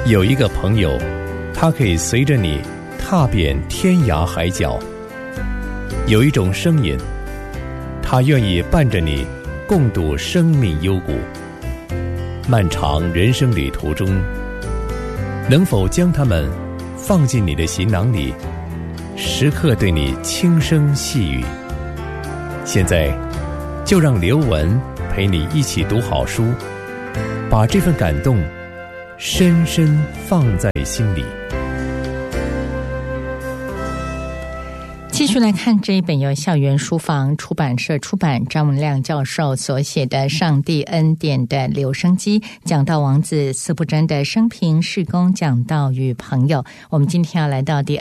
有一个朋友，他可以随着你踏遍天涯海角；有一种声音，他愿意伴着你共度生命幽谷。漫长人生旅途中，能否将他们放进你的行囊里，时刻对你轻声细语？现在就让刘文陪你一起读好书，把这份感动深深放在心里。 继续来看这一本由校园书房出版社出版，张文亮教授所写的《上帝恩典的留声机》，讲到王子司布真的生平事工讲道与朋友。我们今天要来到第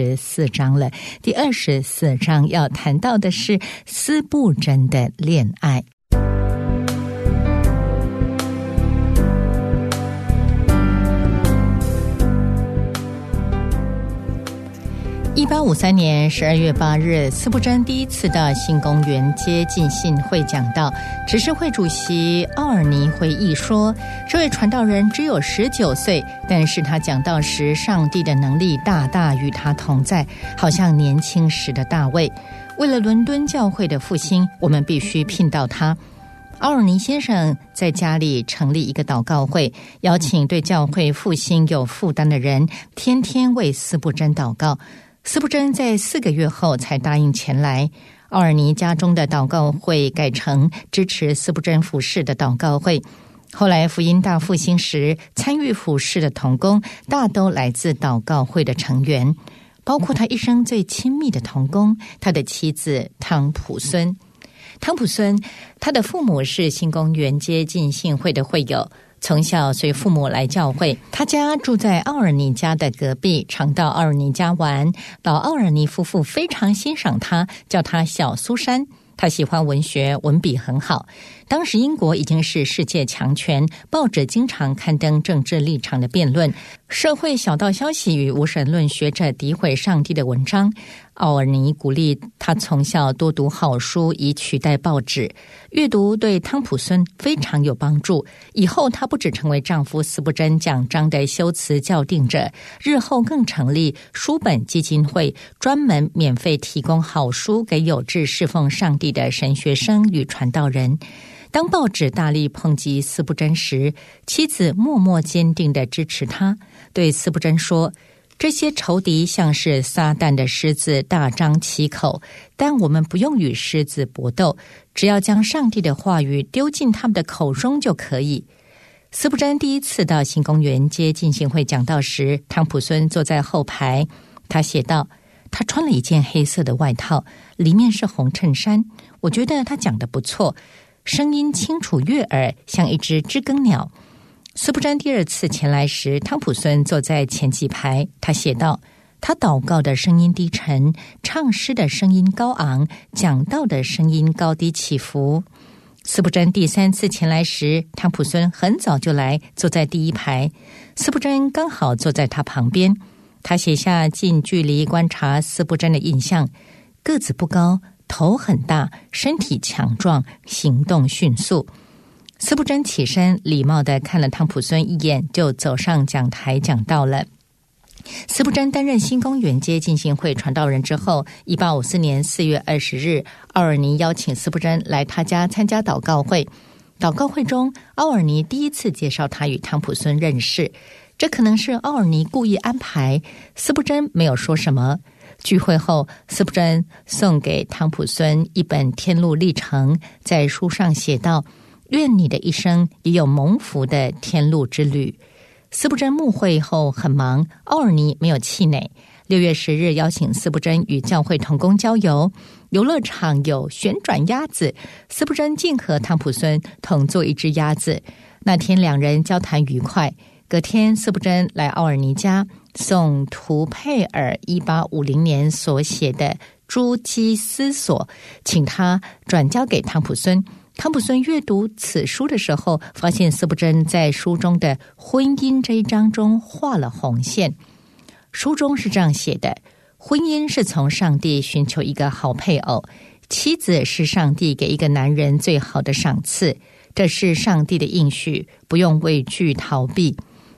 24章了。第24章要谈到的是司布真的恋爱。1853年12月8日，司布真第一次到新公园街进信会讲道。执事会主席奥尔尼回忆说，这位传道人只有19岁，但是他讲道时，上帝的能力大大与他同在，好像年轻时的大卫。为了伦敦教会的复兴，我们必须聘到他。奥尔尼先生在家里成立一个祷告会，邀请对教会复兴有负担的人，天天为司布真祷告。司布真在4个月后才答应前来。奥尔尼家中的祷告会改成支持司布真服事的祷告会。后来福音大复兴时，参与服事的同工大都来自祷告会的成员，包括他一生最亲密的同工，他的妻子汤普孙。汤普孙，他的父母是新公园街浸信会的会友，从小随父母来教会。他家住在奥尔尼家的隔壁，常到奥尔尼家玩。老奥尔尼夫妇非常欣赏他，叫他小苏珊。他喜欢文学，文笔很好。当时英国已经是世界强权，报纸经常刊登政治立场的辩论，社会小道消息与无神论学者诋毁上帝的文章。奥尔尼鼓励他从小多读好书，以取代报纸。阅读对汤普孙非常有帮助，以后他不只成为丈夫司布真讲章的修辞校订者，日后更成立书本基金会，专门免费提供好书给有志侍奉上帝的神学生与传道人。当报纸大力抨击司布真时，妻子默默坚定地支持他，对司布真说，这些仇敌像是撒旦的狮子，大张其口，但我们不用与狮子搏斗，只要将上帝的话语丢进他们的口中就可以。司布真第一次到新公园街浸信会讲道时，汤普孙坐在后排。他写道，他穿了一件黑色的外套，里面是红衬衫，我觉得他讲得不错，声音清楚悦耳，像一只知更鸟。司布真第二次前来时，汤普孙坐在前几排。他写道，他祷告的声音低沉，唱诗的声音高昂，讲道的声音高低起伏。司布真第3次前来时，汤普孙很早就来，坐在第1排。司布真刚好坐在他旁边。他写下近距离观察司布真的印象，个子不高，头很大，身体强壮，行动迅速。司布真起身，礼貌地看了汤普孙一眼，就走上讲台讲道了。司布真担任新公园街浸信会传道人之后，1854年4月20日，奥尔尼邀请司布真来他家参加祷告会。祷告会中，奥尔尼第一次介绍他与汤普孙认识，这可能是奥尔尼故意安排，司布真没有说什么。聚会后，司布真送给汤普孙一本天路历程，在书上写道，愿你的一生也有蒙福的天路之旅。司布真牧会后很忙，奥尔尼没有气馁。6月10日邀请司布真与教会同工郊游，游乐场有旋转鸭子，司布真竟和汤普孙同坐一只鸭子。那天两人交谈愉快。隔天，司布真来奥尔尼家，送图佩尔1850年所写的《朱基思索》，请他转交给汤普孙。汤普孙阅读此书的时候，发现司布真在书中的婚姻这一章中画了红线。书中是这样写的：婚姻是从上帝寻求一个好配偶，妻子是上帝给一个男人最好的赏赐，这是上帝的应许，不用畏惧逃避。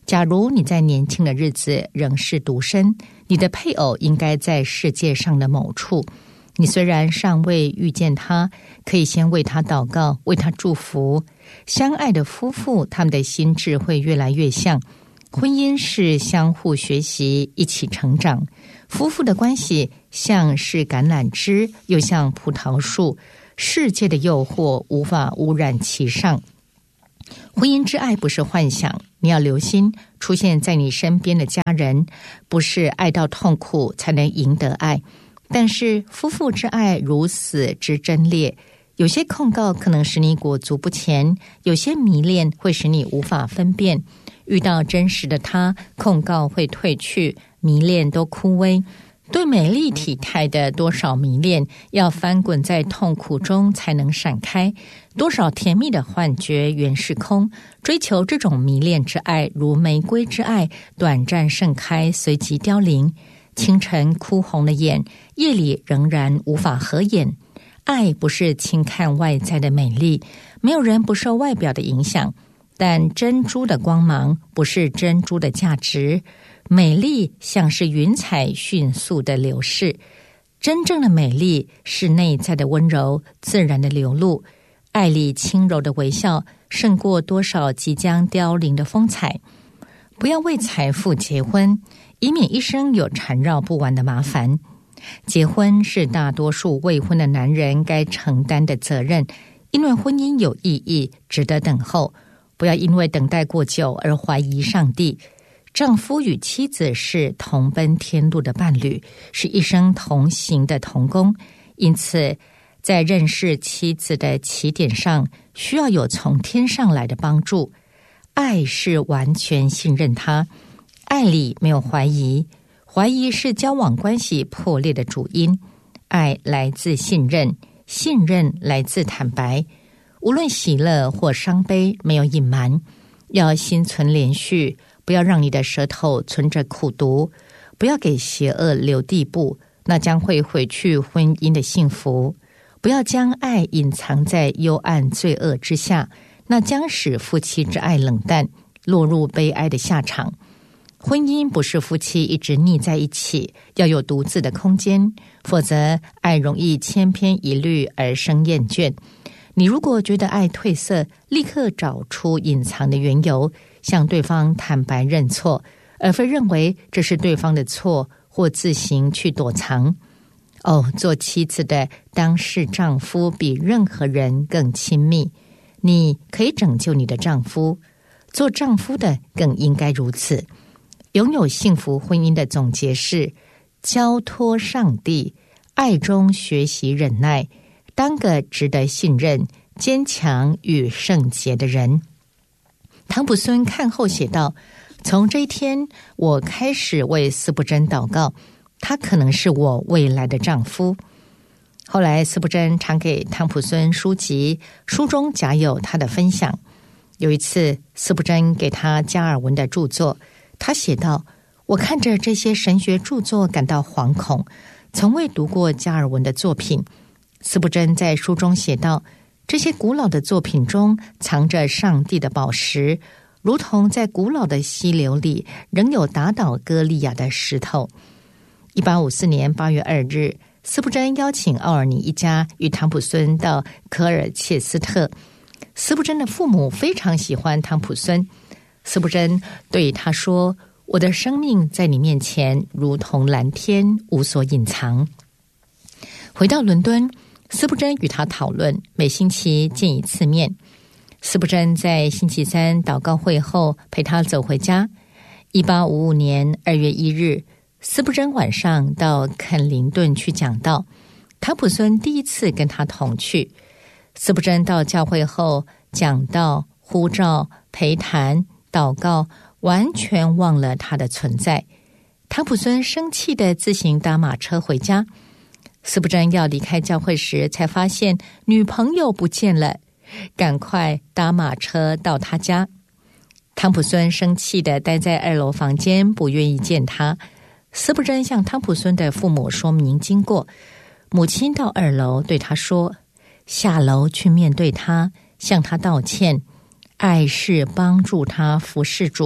假如你在年轻的日子仍是独身，你的配偶应该在世界上的某处。你虽然尚未遇见他，可以先为他祷告，为他祝福。相爱的夫妇，他们的心智会越来越像。婚姻是相互学习，一起成长。夫妇的关系像是橄榄枝，又像葡萄树，世界的诱惑无法污染其上。婚姻之爱不是幻想，你要留心出现在你身边的家人，不是爱到痛苦才能赢得爱。但是夫妇之爱如死之贞烈，有些控告可能使你裹足不前，有些迷恋会使你无法分辨。遇到真实的他，控告会退去，迷恋都枯萎。对美丽体态的多少迷恋，要翻滚在痛苦中才能闪开；多少甜蜜的幻觉原是空。追求这种迷恋之爱，如玫瑰之爱，短暂盛开，随即凋零。清晨哭红了眼，夜里仍然无法合眼。爱不是轻看外在的美丽，没有人不受外表的影响，但珍珠的光芒不是珍珠的价值。美丽像是云彩迅速的流逝，真正的美丽是内在的温柔自然的流露。爱里轻柔的微笑胜过多少即将凋零的风采。不要为财富结婚，以免一生有缠绕不完的麻烦。结婚是大多数未婚的男人该承担的责任，因为婚姻有意义，值得等候。不要因为等待过久而怀疑上帝。丈夫与妻子是同奔天路的伴侣，是一生同行的同工，因此在认识妻子的起点上，需要有从天上来的帮助。爱是完全信任他，爱里没有怀疑，怀疑是交往关系破裂的主因。爱来自信任，信任来自坦白。无论喜乐或伤悲，没有隐瞒，要心存连续，不要让你的舌头存着苦毒，不要给邪恶留地步，那将会毁去婚姻的幸福。不要将爱隐藏在幽暗罪恶之下，那将使夫妻之爱冷淡，落入悲哀的下场。婚姻不是夫妻一直腻在一起，要有独自的空间，否则爱容易千篇一律而生厌倦。你如果觉得爱褪色，立刻找出隐藏的缘由，向对方坦白认错，而非认为这是对方的错或自行去躲藏。做妻子的当视丈夫比任何人更亲密，你可以拯救你的丈夫，做丈夫的更应该如此。拥有幸福婚姻的总结是：交托上帝，爱中学习忍耐，当个值得信任、坚强与圣洁的人。唐普孙看后写道：从这一天，我开始为司布真祷告，他可能是我未来的丈夫。后来司布真常给唐普孙书籍，书中夹有他的分享。有一次，司布真给他加尔文的著作，他写道：我看着这些神学著作感到惶恐，从未读过加尔文的作品。司布真在书中写道：这些古老的作品中藏着上帝的宝石，如同在古老的溪流里仍有打倒歌利亚的石头。1854年8月2日，司布真邀请奥尔尼一家与唐普孙到科尔切斯特。司布真的父母非常喜欢唐普孙。司布真对他说：我的生命在你面前如同蓝天，无所隐藏。回到伦敦，司布真与他讨论，每星期见一次面。司布真在星期三祷告会后陪他走回家。1855年2月1日，司布真晚上到肯林顿去讲道，唐普孙第一次跟他同去。司布真到教会后讲道、呼召、陪谈、祷告，完全忘了他的存在。唐普孙生气地自行搭马车回家。司布真要离开教会时，才发现女朋友不见了，赶快搭马车到他家。汤普孙生气地待在2楼房间，不愿意见他。司布真向汤普孙的父母说明经过，母亲到2楼对他说：下楼去面对他，向他道歉。爱是帮助他服侍主，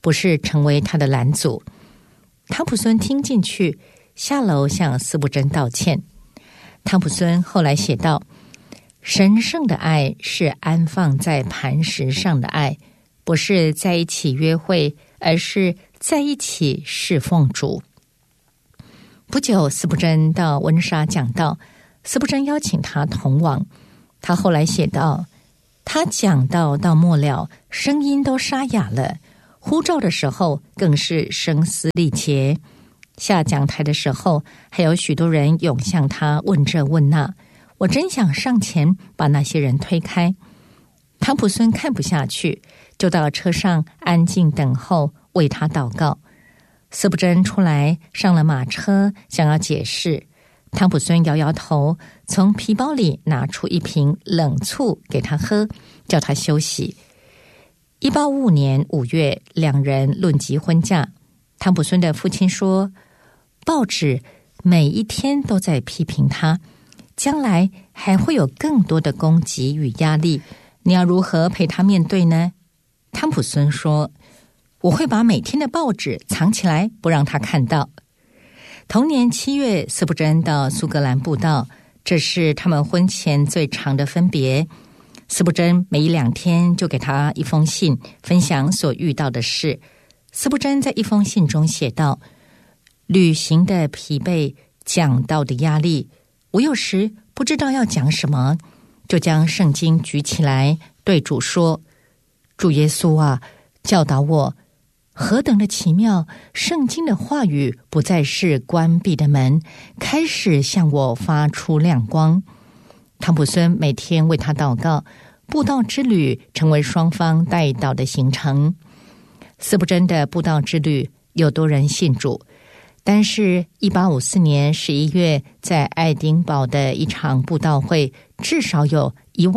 不是成为他的拦阻。汤普孙听进去，下楼向司布真道歉。汤普孙后来写道，神圣的爱是安放在磐石上的爱，不是在一起约会，而是在一起侍奉主。不久，司布真到温莎讲道，司布真邀请他同往。他后来写道，他讲道到末了，声音都沙哑了，呼召的时候更是声嘶力竭。下讲台的时候，还有许多人涌向他问这问那，我真想上前把那些人推开。汤普孙看不下去，就到车上安静等候，为他祷告。司布真出来上了马车，想要解释。汤普孙摇摇头，从皮包里拿出一瓶冷醋给他喝，叫他休息。1855年5月，两人论及婚嫁。汤普孙的父亲说，报纸每一天都在批评他，将来还会有更多的攻击与压力，你要如何陪他面对呢？汤普孙说，我会把每天的报纸藏起来，不让他看到。同年7月，司布真到苏格兰布道，这是他们婚前最长的分别。司布真每1-2天就给他一封信，分享所遇到的事。司布真在一封信中写道，旅行的疲惫，讲道的压力，我有时不知道要讲什么，就将圣经举起来对主说，主耶稣啊，教导我，何等的奇妙，圣经的话语不再是关闭的门，开始向我发出亮光。汤普孙每天为他祷告，布道之旅成为双方代祷的行程。司布真的布道之旅有多人信主，但是1854年11月在爱丁堡的一场布道会，至少有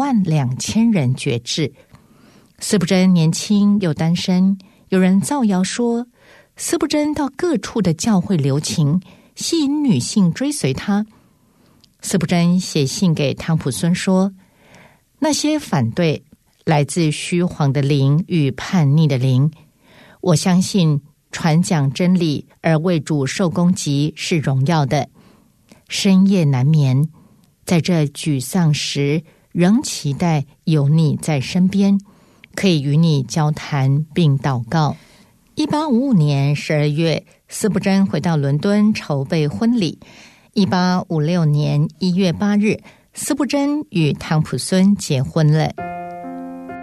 12000人决志。司布真年轻又单身，有人造谣说司布真到各处的教会留情，吸引女性追随他。司布真写信给汤普孙说，那些反对来自虚晃的灵与叛逆的灵，我相信传讲真理而为主受攻击是荣耀的。深夜难眠，在这沮丧时，仍期待有你在身边，可以与你交谈并祷告。1855年12月，司布真回到伦敦筹备婚礼。1856年1月8日，司布真与汤普孙结婚了。